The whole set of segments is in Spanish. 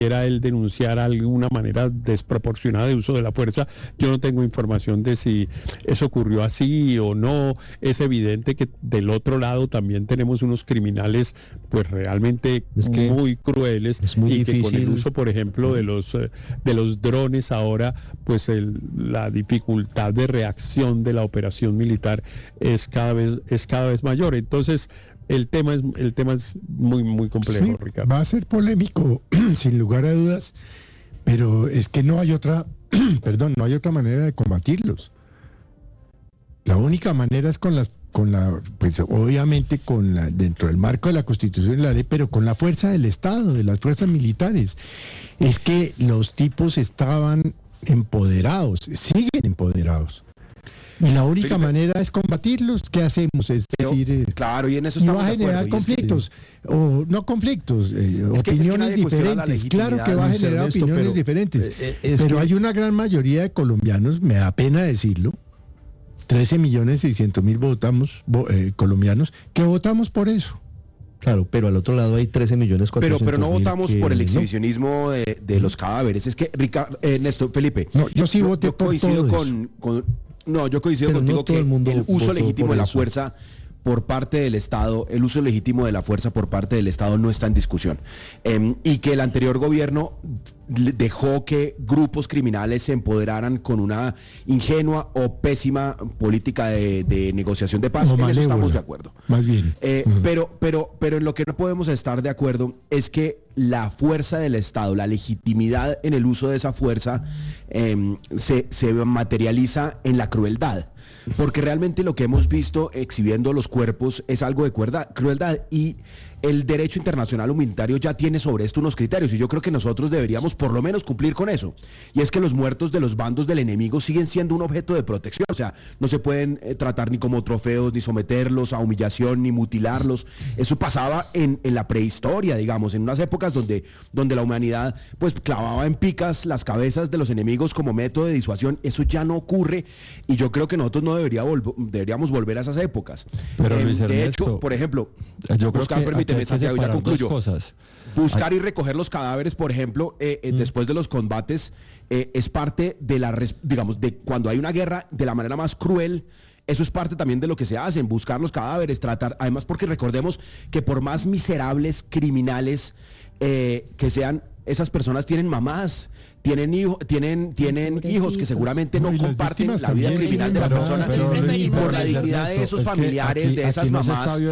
pudiera él denunciar alguna manera desproporcionada de uso de la fuerza. Yo no tengo información de si eso ocurrió así o no. Es evidente que del otro lado también tenemos unos criminales pues realmente muy crueles, es muy y difícil. que con el uso, por ejemplo, de los drones ahora, pues la dificultad de reacción de la operación militar es cada vez mayor. Entonces, el tema es muy, muy complejo, Sí, Ricardo. va a ser polémico, sin lugar a dudas, pero es que no hay otra, no hay otra manera de combatirlos. La única manera es pues obviamente dentro del marco de la Constitución y la ley, pero con la fuerza del Estado, de las fuerzas militares. Es que los tipos estaban empoderados, siguen empoderados. Y la única manera es combatirlos. ¿Qué hacemos? Es decir, claro, y en eso y estamos va a de acuerdo. generar conflictos, o no conflictos, opiniones diferentes. Claro que va a generar opiniones diferentes. Pero hay una gran mayoría de colombianos, me da pena decirlo, 13.600.000 votamos, colombianos, que votamos por eso. Claro, pero al otro lado hay 13.400.000. Pero no votamos por el exhibicionismo de los cadáveres. Es que, Ricardo, Néstor, Felipe, no, yo sí voté por coincido todo yo coincido pero contigo no todo que el mundo el uso votó legítimo por de la eso. fuerza por parte del Estado, el uso legítimo de la fuerza por parte del Estado no está en discusión. Y que el anterior gobierno dejó que grupos criminales se empoderaran con una ingenua o pésima política de negociación de paz. En eso estamos de acuerdo. Más bien. Pero en lo que no podemos estar de acuerdo es que la fuerza del Estado, la legitimidad en el uso de esa fuerza se materializa en la crueldad. Porque realmente lo que hemos visto exhibiendo los cuerpos es algo de crueldad, y el derecho internacional humanitario ya tiene sobre esto unos criterios, y yo creo que nosotros deberíamos por lo menos cumplir con eso. Y es que los muertos de los bandos del enemigo siguen siendo un objeto de protección. O sea, no se pueden tratar ni como trofeos, ni someterlos a humillación, ni mutilarlos. Eso pasaba en la prehistoria, digamos, en unas épocas donde la humanidad pues clavaba en picas las cabezas de los enemigos como método de disuasión. Eso ya no ocurre, y yo creo que nosotros no deberíamos volver a esas épocas. Pero Luis Ernesto, de hecho, por ejemplo, Santiago, ya concluyo. Buscar y recoger los cadáveres, por ejemplo, después de los combates, es parte de de cuando hay una guerra, de la manera más cruel. Eso es parte también de lo que se hace, buscar los cadáveres, tratar, además porque recordemos que por más miserables criminales que sean, esas personas tienen mamás, tienen hijos que seguramente no comparten la vida criminal de la persona, y por la dignidad de esos familiares, de esas mamás,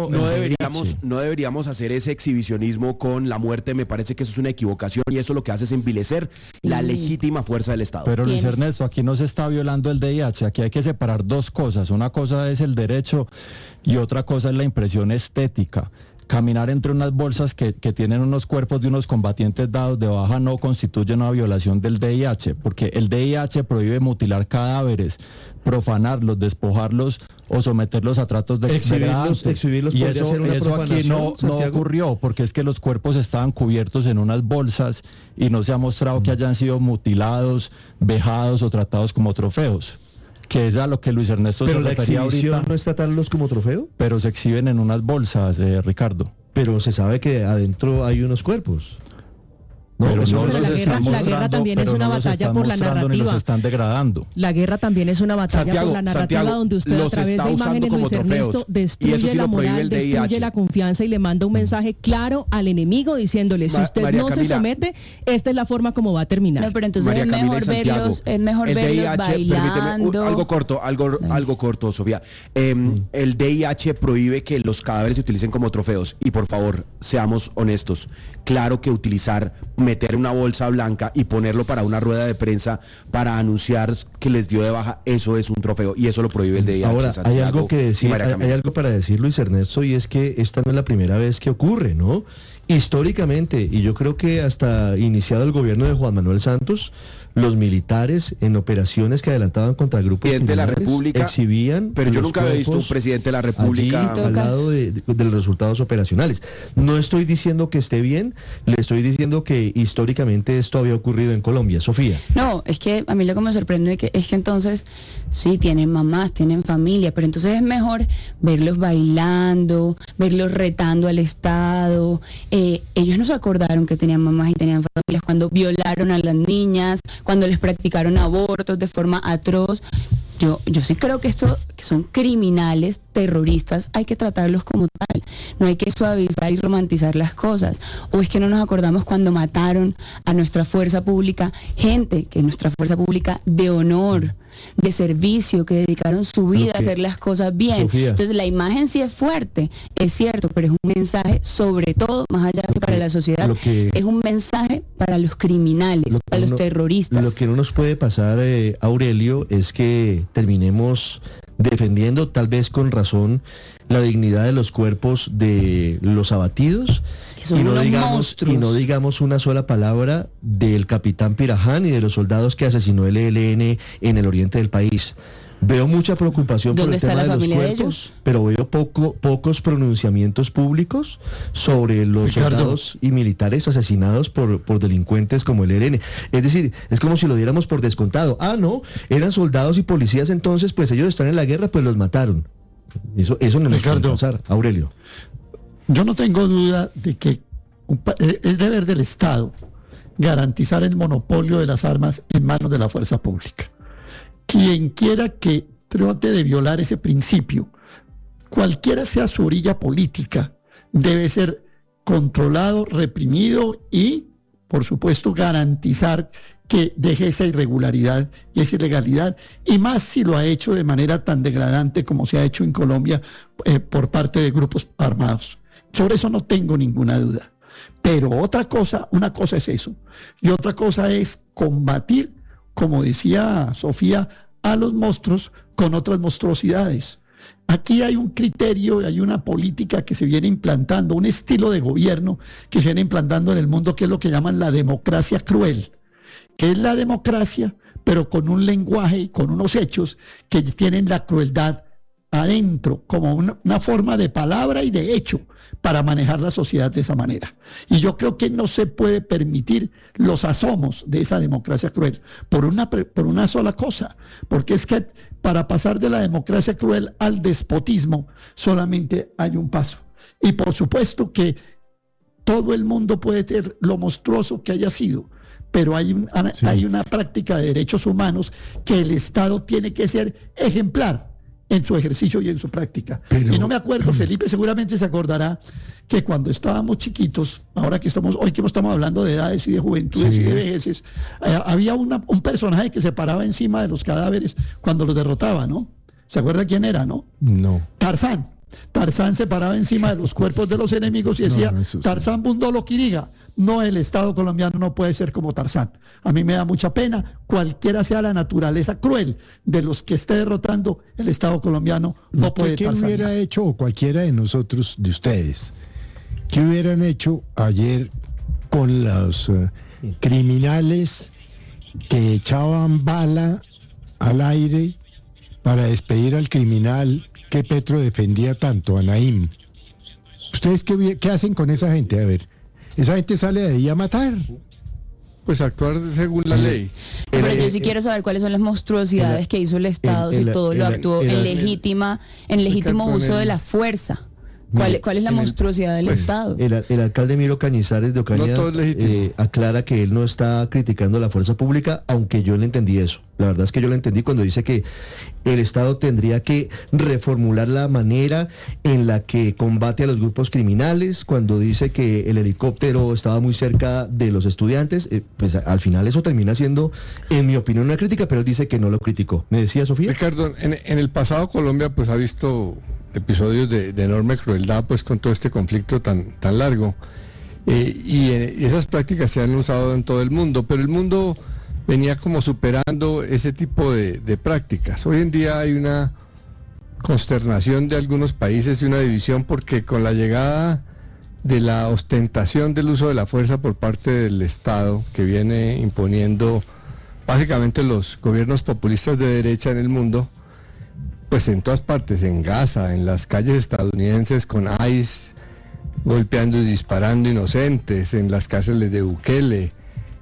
no deberíamos hacer ese exhibicionismo con la muerte. Me parece que eso es una equivocación, y eso lo que hace es envilecer la legítima fuerza del Estado. Pero Luis Ernesto, aquí no se está violando el DIH, aquí hay que separar dos cosas. Una cosa es el derecho y otra cosa es la impresión estética. Caminar entre unas bolsas que tienen unos cuerpos de unos combatientes dados de baja no constituye una violación del DIH, porque el DIH prohíbe mutilar cadáveres, profanarlos, despojarlos o someterlos a tratos degradantes. Exhibirlos y eso aquí no ocurrió, porque es que los cuerpos estaban cubiertos en unas bolsas y no se ha mostrado que hayan sido mutilados, vejados o tratados como trofeos. Que es a lo que Luis Ernesto se refería ahorita. ¿Pero la exhibición no es tratarlos como trofeo? Pero se exhiben en unas bolsas, Ricardo. Pero se sabe que adentro hay unos cuerpos. No, pero no la guerra también es una batalla por la narrativa. Los están degradando. La guerra también es una batalla por la narrativa, donde usted a través de imágenes, Luis Ernesto, destruye la moral, destruye la confianza y le manda un mensaje claro al enemigo diciéndole, si usted no se somete, esta es la forma como va a terminar. No, pero entonces es mejor verlos bailando. Algo corto, Sofía. El DIH prohíbe que los cadáveres se utilicen como trofeos, y por favor, seamos honestos. Claro que meter una bolsa blanca y ponerlo para una rueda de prensa para anunciar que les dio de baja, eso es un trofeo, y eso lo prohíbe el DIH. Ahora, Santiago, hay algo que decir, hay algo para decir, Luis Ernesto, y es que esta no es la primera vez que ocurre, ¿no? Históricamente, y yo creo que hasta iniciado el gobierno de Juan Manuel Santos, los militares en operaciones que adelantaban contra grupos presidente de la criminales República, exhibían, pero yo nunca había visto un presidente de la República allí, al lado de los resultados operacionales. No estoy diciendo que esté bien, le estoy diciendo que históricamente esto había ocurrido en Colombia. Sofía. No, es que a mí lo que me sorprende es que entonces sí tienen mamás, tienen familia, pero entonces es mejor verlos bailando, verlos retando al Estado. Ellos no se acordaron que tenían mamás y tenían familia. cuando violaron a las niñas, cuando les practicaron abortos de forma atroz. Yo sí creo que que son criminales, terroristas, hay que tratarlos como tal. No hay que suavizar y romantizar las cosas. O es que no nos acordamos cuando mataron a nuestra fuerza pública, gente que nuestra fuerza pública de honor, de servicio, que dedicaron su vida a hacer las cosas bien. Sofía. Entonces la imagen sí es fuerte, es cierto, pero es un mensaje sobre todo, más allá que para la sociedad, es un mensaje para los criminales, para los terroristas. Lo que no nos puede pasar, Aurelio, es que terminemos defendiendo, tal vez con razón, la dignidad de los cuerpos de los abatidos, que son unos monstruos. Y no digamos una sola palabra del capitán Piraján y de los soldados que asesinó el ELN en el oriente del país. Veo mucha preocupación por el tema de los cuerpos, pero veo pocos pronunciamientos públicos sobre los soldados y militares asesinados por delincuentes como el ELN. Es decir, es como si lo diéramos por descontado. Ah, no, eran soldados y policías entonces, pues ellos están en la guerra, pues los mataron. Eso no nos puede pasar, Aurelio. Yo no tengo duda de que es deber del Estado garantizar el monopolio de las armas en manos de la fuerza pública. Quien quiera que trate de violar ese principio, cualquiera sea su orilla política, debe ser controlado, reprimido y, por supuesto, garantizar que deje esa irregularidad y esa ilegalidad, y más si lo ha hecho de manera tan degradante como se ha hecho en Colombia por parte de grupos armados. Sobre eso no tengo ninguna duda. Pero una cosa es eso, y otra cosa es combatir, como decía Sofía, a los monstruos con otras monstruosidades. Aquí hay un criterio, hay una política que se viene implantando, un estilo de gobierno que se viene implantando en el mundo, que es lo que llaman la democracia cruel, que es la democracia, pero con un lenguaje y con unos hechos que tienen la crueldad adentro, como una forma de palabra y de hecho para manejar la sociedad de esa manera. Y yo creo que no se puede permitir los asomos de esa democracia cruel por una sola cosa, porque es que para pasar de la democracia cruel al despotismo solamente hay un paso. Y por supuesto que todo el mundo puede ser lo monstruoso que haya sido, pero hay una práctica de derechos humanos que el Estado tiene que ser ejemplar en su ejercicio y en su práctica. Y no me acuerdo, Felipe seguramente se acordará que cuando estábamos chiquitos, hoy que estamos hablando de edades y de juventudes y de vejeces, había un personaje que se paraba encima de los cadáveres cuando los derrotaba, ¿no? ¿Se acuerda quién era, no? No. Tarzán. Tarzán se paraba encima de los cuerpos de los enemigos y decía, Tarzán Bundolo Quiriga. No, el Estado colombiano no puede ser como Tarzán. A mí me da mucha pena, cualquiera sea la naturaleza cruel de los que esté derrotando, el Estado colombiano no puede tarzanear. ¿Qué hubiera hecho, o cualquiera de nosotros, de ustedes, qué hubieran hecho ayer con los criminales que echaban bala al aire para despedir al criminal que Petro defendía tanto, a Naim? ¿Ustedes qué hacen con esa gente? A ver, esa gente sale de ahí a matar. Pues actuar según la ley. Pero yo sí quiero saber cuáles son las monstruosidades que hizo el Estado, si todo lo actuó en legítimo uso de la fuerza. ¿Cuál es la monstruosidad del Estado? El alcalde Miro Cañizares de Ocaña aclara que él no está criticando la fuerza pública, aunque yo le entendí eso. La verdad es que yo le entendí cuando dice que el Estado tendría que reformular la manera en la que combate a los grupos criminales, cuando dice que el helicóptero estaba muy cerca de los estudiantes, pues al final eso termina siendo, en mi opinión, una crítica, pero él dice que no lo criticó. ¿Me decía, Sofía? Ricardo, en el pasado Colombia pues ha visto episodios de enorme crueldad pues con todo este conflicto tan largo, y esas prácticas se han usado en todo el mundo, pero el mundo venía como superando ese tipo de prácticas. Hoy en día hay una consternación de algunos países y una división, porque con la llegada de la ostentación del uso de la fuerza por parte del Estado, que viene imponiendo básicamente los gobiernos populistas de derecha en el mundo, pues en todas partes, en Gaza, en las calles estadounidenses con ICE golpeando y disparando inocentes, en las cárceles de Bukele,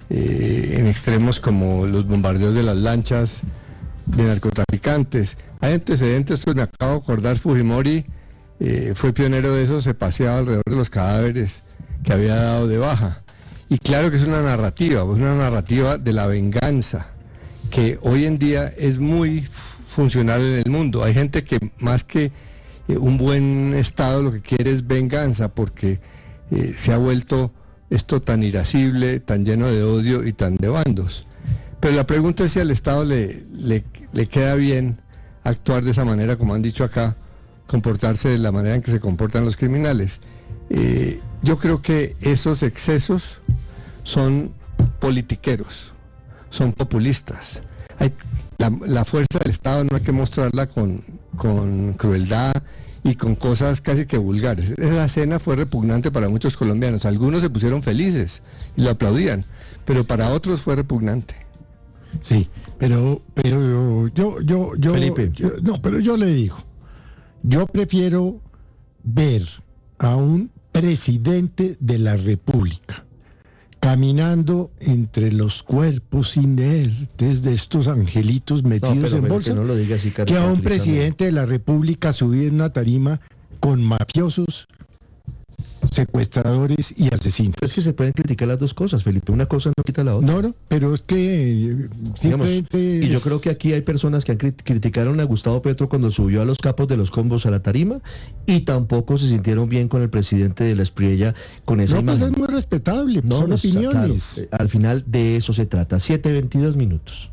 en extremos como los bombardeos de las lanchas de narcotraficantes. Hay antecedentes, pues me acabo de acordar, Fujimori fue pionero de eso, se paseaba alrededor de los cadáveres que había dado de baja. Y claro que es una narrativa de la venganza, que hoy en día es muy funcional en el mundo. Hay gente que más que un buen Estado lo que quiere es venganza, porque se ha vuelto esto tan irascible, tan lleno de odio y tan de bandos. Pero la pregunta es si al Estado le queda bien actuar de esa manera, como han dicho acá, comportarse de la manera en que se comportan los criminales. Yo creo que esos excesos son politiqueros, son populistas. La fuerza del Estado no hay que mostrarla con crueldad y con cosas casi que vulgares. Esa escena fue repugnante para muchos colombianos. Algunos se pusieron felices y lo aplaudían, pero para otros fue repugnante. Sí, pero yo Felipe. Pero yo le digo, yo prefiero ver a un presidente de la República caminando entre los cuerpos inertes de estos angelitos metidos en bolsa, no lo diga así, que a un presidente de la República subir en una tarima con mafiosos, secuestradores y asesinos. Pero es que se pueden criticar las dos cosas, Felipe, una cosa no quita la otra. No, pero es que simplemente... Y yo creo que aquí hay personas que criticaron a Gustavo Petro cuando subió a los capos de los combos a la tarima y tampoco se sintieron bien con el presidente de la Espriella con esa imagen. Pues es muy respetable, son opiniones. Claro, al final de eso se trata. 7:22 minutos.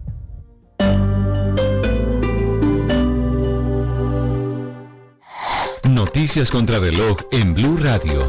Noticias contra reloj en Blue Radio.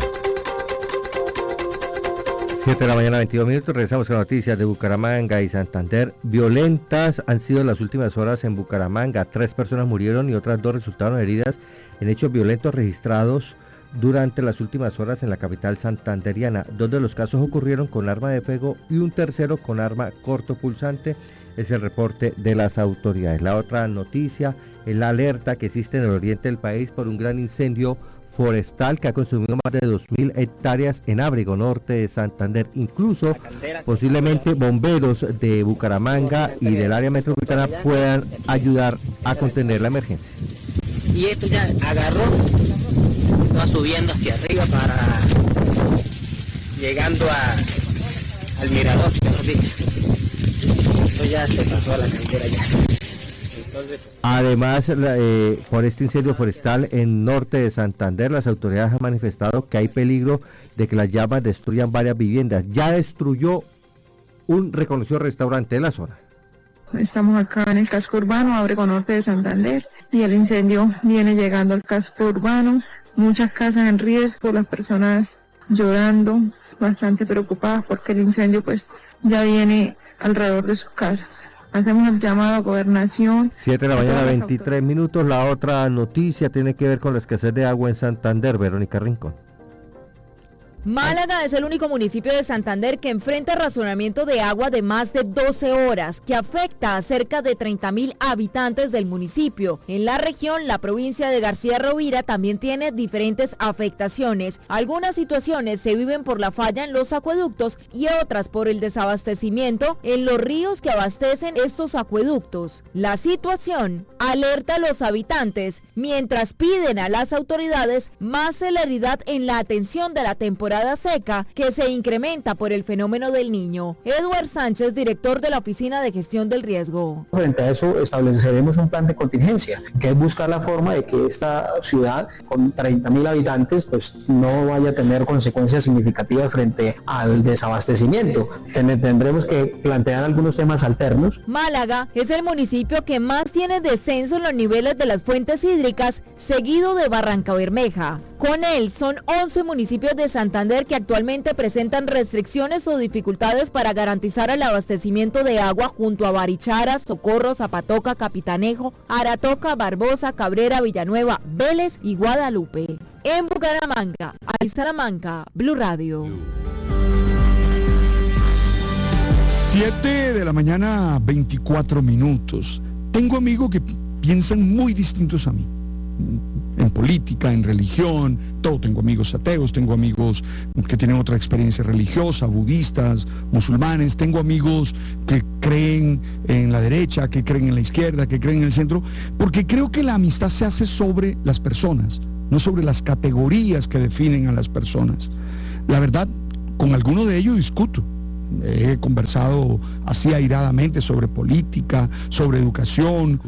7 de la mañana, 22 minutos. Regresamos con noticias de Bucaramanga y Santander. Violentas han sido las últimas horas en Bucaramanga. 3 personas murieron y otras 2 resultaron heridas en hechos violentos registrados durante las últimas horas en la capital santanderiana. 2 de los casos ocurrieron con arma de fuego y un tercero con arma cortopulsante. Es el reporte de las autoridades. La otra noticia es la alerta que existe en el oriente del país por un gran incendio forestal que ha consumido más de 2.000 hectáreas en Ábrego, norte de Santander. Incluso, posiblemente, bomberos de Bucaramanga y del área metropolitana puedan ayudar a contener la emergencia. Y esto ya agarró, va subiendo hacia arriba para llegando al mirador, esto ya se pasó a la cantera ya. Además, por este incendio forestal en norte de Santander, las autoridades han manifestado que hay peligro de que las llamas destruyan varias viviendas. Ya destruyó un reconocido restaurante de la zona. Estamos acá en el casco urbano, Ábrego norte de Santander, y el incendio viene llegando al casco urbano. Muchas casas en riesgo, las personas llorando, bastante preocupadas porque el incendio pues ya viene alrededor de sus casas. Hacemos el llamado a Gobernación. 7 de la mañana, 23 minutos. La otra noticia tiene que ver con la escasez de agua en Santander. Verónica Rincón. Málaga es el único municipio de Santander que enfrenta racionamiento de agua de más de 12 horas, que afecta a cerca de 30.000 habitantes del municipio. En la región, la provincia de García Rovira también tiene diferentes afectaciones. Algunas situaciones se viven por la falla en los acueductos y otras por el desabastecimiento en los ríos que abastecen estos acueductos. La situación alerta a los habitantes mientras piden a las autoridades más celeridad en la atención de la temporada seca que se incrementa por el fenómeno del Niño. Eduard Sánchez, director de la Oficina de Gestión del Riesgo. Frente a eso estableceremos un plan de contingencia, que es buscar la forma de que esta ciudad con 30.000 habitantes pues no vaya a tener consecuencias significativas frente al desabastecimiento. Tendremos que plantear algunos temas alternos. Málaga es el municipio que más tiene descenso en los niveles de las fuentes hídricas, seguido de Barranca Bermeja. Con él son 11 municipios de Santander que actualmente presentan restricciones o dificultades para garantizar el abastecimiento de agua junto a Barichara, Socorro, Zapatoca, Capitanejo, Aratoca, Barbosa, Cabrera, Villanueva, Vélez y Guadalupe. En Bucaramanga, Salamanca, Blue Radio. 7 de la mañana, 24 minutos. Tengo amigos que piensan muy distintos a mí. En política, en religión, todo. Tengo amigos ateos, tengo amigos que tienen otra experiencia religiosa, budistas, musulmanes, tengo amigos que creen en la derecha, que creen en la izquierda, que creen en el centro, porque creo que la amistad se hace sobre las personas, no sobre las categorías que definen a las personas. La verdad, Con alguno de ellos discuto. He conversado así airadamente sobre política, sobre educación.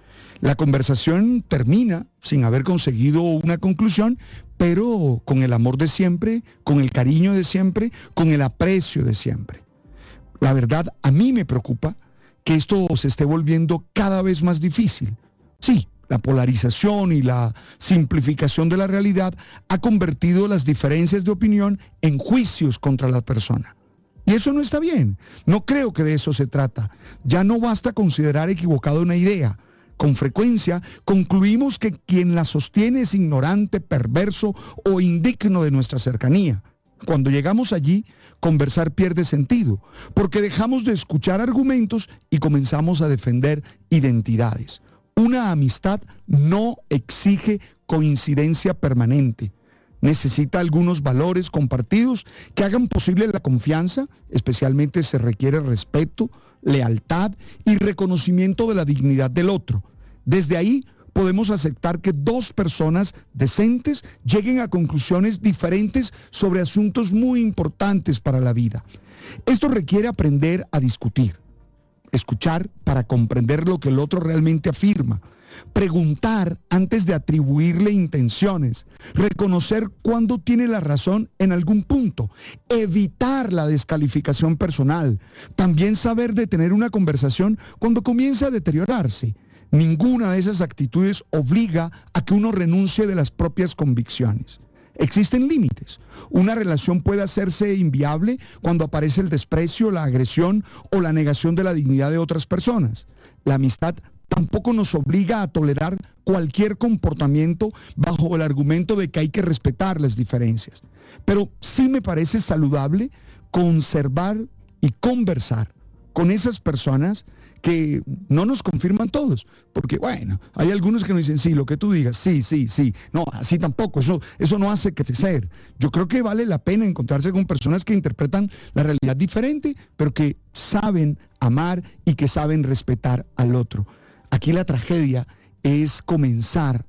La conversación termina sin haber conseguido una conclusión, pero con el amor de siempre, con el cariño de siempre, con el aprecio de siempre. La verdad, a mí me preocupa que esto se esté volviendo cada vez más difícil. Sí, la polarización y la simplificación de la realidad ha convertido las diferencias de opinión en juicios contra la persona. Y eso no está bien. No creo que de eso se trata. Ya no basta considerar equivocada una idea. Con frecuencia concluimos que quien la sostiene es ignorante, perverso o indigno de nuestra cercanía. Cuando llegamos allí, conversar pierde sentido, porque dejamos de escuchar argumentos y comenzamos a defender identidades. Una amistad no exige coincidencia permanente. Necesita algunos valores compartidos que hagan posible la confianza, especialmente se requiere respeto, lealtad y reconocimiento de la dignidad del otro. Desde ahí podemos aceptar que dos personas decentes lleguen a conclusiones diferentes sobre asuntos muy importantes para la vida. Esto requiere aprender a discutir, escuchar para comprender lo que el otro realmente afirma, preguntar antes de atribuirle intenciones, reconocer cuándo tiene la razón en algún punto, evitar la descalificación personal, también saber detener una conversación cuando comienza a deteriorarse. Ninguna de esas actitudes obliga a que uno renuncie de las propias convicciones. Existen límites. Una relación puede hacerse inviable cuando aparece el desprecio, la agresión o la negación de la dignidad de otras personas. La amistad tampoco nos obliga a tolerar cualquier comportamiento bajo el argumento de que hay que respetar las diferencias. Pero sí me parece saludable conservar y conversar con esas personas que no nos confirman todos, porque bueno, hay algunos que nos dicen, sí, lo que tú digas, sí, no, así tampoco, eso no hace crecer. Yo creo que vale la pena encontrarse con personas que interpretan la realidad diferente, pero que saben amar y que saben respetar al otro. Aquí la tragedia es comenzar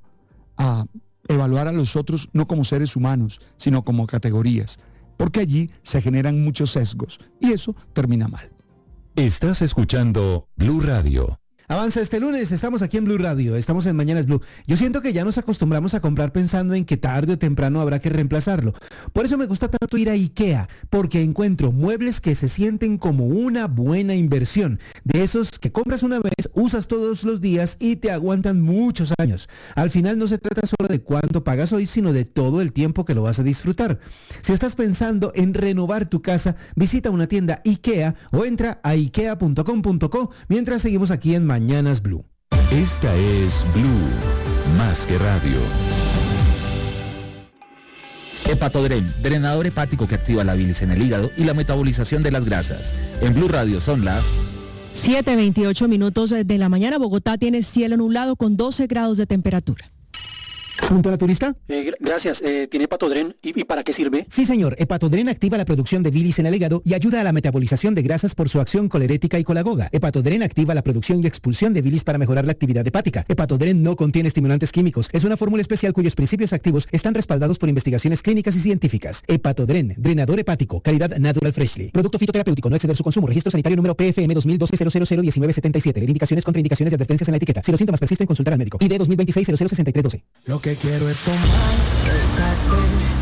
a evaluar a los otros no como seres humanos, sino como categorías, porque allí se generan muchos sesgos y eso termina mal. Estás escuchando Blue Radio. Avanza este lunes, estamos aquí en Blue Radio, estamos en Mañanas Blue. Yo siento que ya nos acostumbramos a comprar pensando en que tarde o temprano habrá que reemplazarlo. Por eso me gusta tanto ir a IKEA, porque encuentro muebles que se sienten como una buena inversión. De esos que compras una vez, usas todos los días y te aguantan muchos años. Al final no se trata solo de cuánto pagas hoy, sino de todo el tiempo que lo vas a disfrutar. Si estás pensando en renovar tu casa, visita una tienda IKEA o entra a ikea.com.co mientras seguimos aquí en Mañanas Blue. Esta es Blue, más que radio. Hepatodren, drenador hepático que activa la bilis en el hígado y la metabolización de las grasas. En Blue Radio son las 7:28 de la mañana. Bogotá tiene cielo nublado con 12 grados de temperatura. ¿Punto naturista? Gracias. ¿Tiene Hepatodren? ¿Y para qué sirve? Sí, señor. Hepatodren activa la producción de bilis en el hígado y ayuda a la metabolización de grasas por su acción colerética y colagoga. Hepatodren activa la producción y expulsión de bilis para mejorar la actividad hepática. Hepatodren no contiene estimulantes químicos. Es una fórmula especial cuyos principios activos están respaldados por investigaciones clínicas y científicas. Hepatodren, drenador hepático, calidad Natural Freshly. Producto fitoterapéutico, no exceder su consumo. Registro sanitario número PFM 2012-0001977. Ver indicaciones, contraindicaciones y advertencias en la etiqueta. Si los síntomas persisten, consultar al médico. ID 2026-006312. Lo que quiero es tomar